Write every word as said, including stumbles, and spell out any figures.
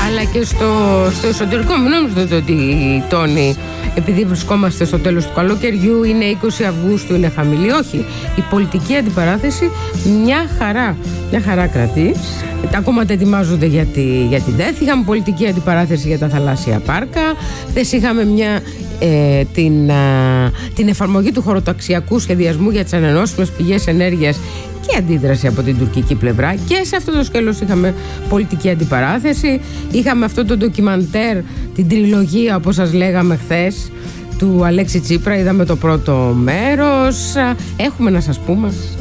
αλλά και στο, στο εσωτερικό. Μην νομίζετε ότι η Τόνη, επειδή βρισκόμαστε στο τέλος του καλοκαιριού, είναι είκοσι Αυγούστου, είναι χαμηλή. Όχι, η πολιτική αντιπαράθεση μια χαρά, μια χαρά κρατεί. Τα κόμματα ετοιμάζονται για τη, για τη ΔΕΘ. Είχαμε πολιτική αντιπαράθεση για τα θαλάσσια πάρκα. Δες είχαμε μια, ε, την, α, την εφαρμογή του χωροταξιακού σχεδιασμού για τις ανανεώσιμες πηγές ενέργειας και αντίδραση από την τουρκική πλευρά. Και σε αυτό το σκέλος είχαμε πολιτική αντιπαράθεση. Είχαμε αυτό το ντοκιμαντέρ, την τριλογία όπως σας λέγαμε χθες, του Αλέξη Τσίπρα. Είδαμε το πρώτο μέρος. Έχουμε να σας πούμε